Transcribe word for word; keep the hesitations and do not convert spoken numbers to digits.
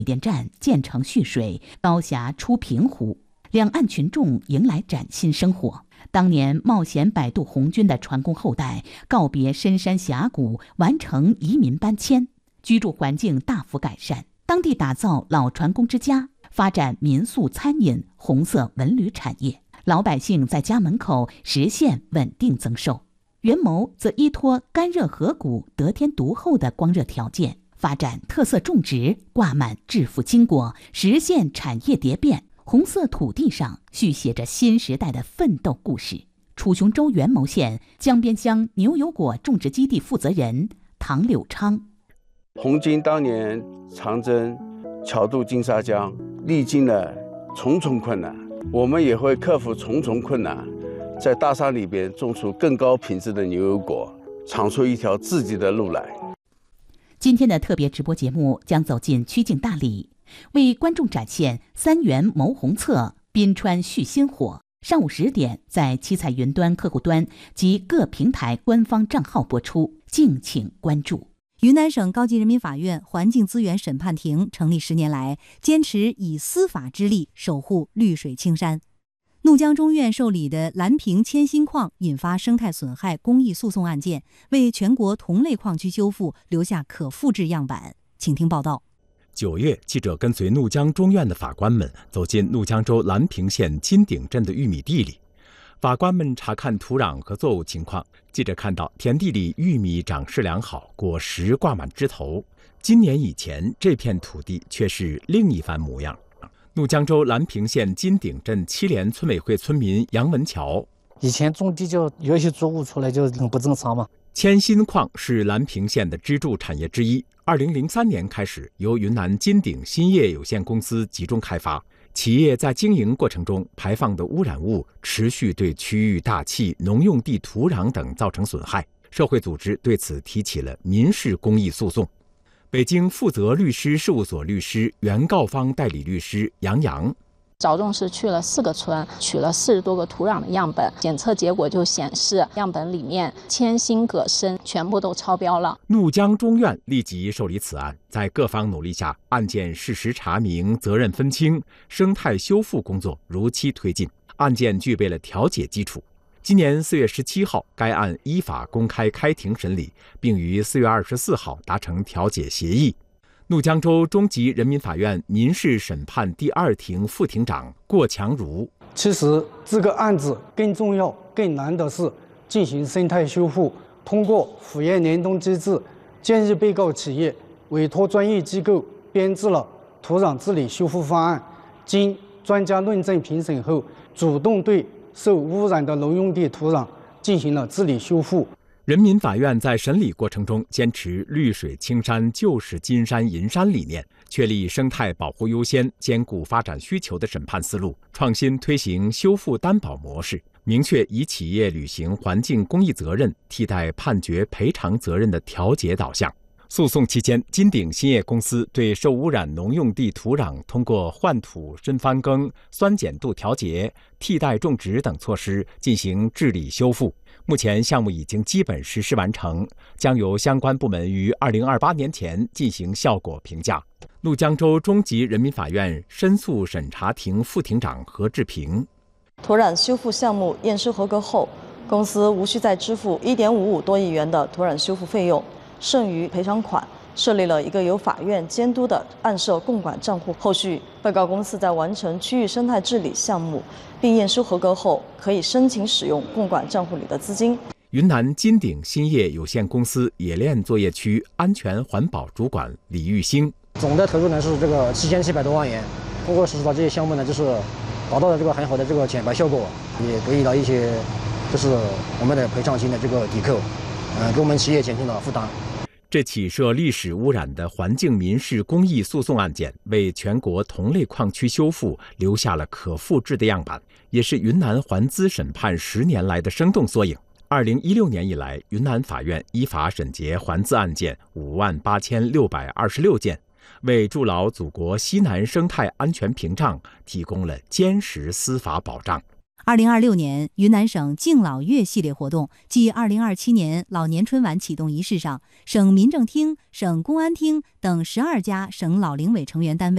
电站建成蓄水，高峡出平湖，两岸群众迎来崭新生活。当年冒险摆渡红军的船工后代告别深山峡谷，完成移民搬迁，居住环境大幅改善，当地打造老船工之家，发展民宿、餐饮、红色文旅产业，老百姓在家门口实现稳定增收。元谋则依托干热河谷得天独厚的光热条件，发展特色种植，挂满致富经果，实现产业蝶变。红色土地上续写着新时代的奋斗故事。楚雄州元谋县江边乡牛油果种植基地负责人唐柳昌： 红军当年长征巧渡金沙江，历经了重重困难，我们也会克服重重困难，在大山里边种出更高品质的牛油果，闯出一条自己的路来。 今天的特别直播节目将走进曲靖大理，为观众展现三元谋红策，滨川续新火。上午十点在七彩云端客户端及各平台官方账号播出，敬请关注。 云南省高级人民法院环境资源审判庭成立十年来，坚持以司法之力守护绿水青山。怒江中院受理的蓝屏铅锌矿引发生态损害公益诉讼案件，为全国同类矿区修复留下可复制样板。请听报道。 九月，记者跟随怒江中院的法官们走进怒江州蓝屏县金鼎镇的玉米地里。法官们查看土壤和作物情况，记者看到田地里玉米长势良好，果实挂满枝头。今年以前，这片土地却是另一番模样。怒江州蓝屏县金鼎镇七连村委会村民杨文桥： 以前种地就有一些作物出来就很不正常嘛。 铅锌矿是蓝屏县的支柱产业之一。二零零三年开始，由云南金鼎锌业有限公司集中开发。企业在经营过程中排放的污染物持续对区域大气、农用地土壤等造成损害，社会组织对此提起了民事公益诉讼。北京负责律师事务所律师、原告方代理律师杨洋： 着重是去了四个村，取了四十多个土壤的样本，检测结果就显示样本里面铅锌铬砷全部都超标了。 怒江中院立即受理此案，在各方努力下，案件事实查明、责任分清，生态修复工作如期推进，案件具备了调解基础。今年四月十七号，该案依法公开开庭审理，并于四月二十四号达成调解协议。怒江州中级人民法院民事审判第二庭副庭长郭强如： 其实这个案子更重要、更难的是进行生态修复，通过辅业联动机制，建议被告企业委托专业机构编制了土壤治理修复方案，经专家论证评审后，主动对受污染的农用地土壤进行了治理修复。 人民法院在审理过程中坚持绿水青山就是金山银山理念，确立生态保护优先、兼顾发展需求的审判思路，创新推行修复担保模式，明确以企业履行环境公益责任替代判决赔偿责任的调解导向。诉讼期间，金鼎锌业公司对受污染农用地土壤通过换土、深翻耕、酸碱度调节、替代种植等措施进行治理修复。目前项目已经基本实施完成，将由相关部门于二零二八年前进行效果评价。怒江州中级人民法院申诉审查庭副庭长何志平： 土壤修复项目验收合格后，公司无需再支付一点五五多亿元的土壤修复费用，剩余赔偿款设立了一个由法院监督的案涉共管账户。后续被告公司在完成区域生态治理项目并验收合格后，可以申请使用共管账户里的资金。 云南金鼎锌业有限公司冶炼作业区安全环保主管李玉兴： 总的投入呢是这个七千七百多万元，通过实施的这些项目呢，就是达到了这个很好的这个减排效果，也得益了一些就是我们的赔偿金的这个抵扣，呃，给我们企业减轻了负担。 这起涉历史污染的环境民事公益诉讼案件，为全国同类矿区修复留下了可复制的样板，也是云南环资审判十年来的生动缩影。二零一六年以来，云南法院依法审结环资案件五万八千六百二十六件，为筑牢祖国西南生态安全屏障提供了坚实司法保障。 二零二六年，云南省敬老月系列活动继二零二七年老年春晚启动仪式上，省民政厅、省公安厅等十二家省老龄委成员单位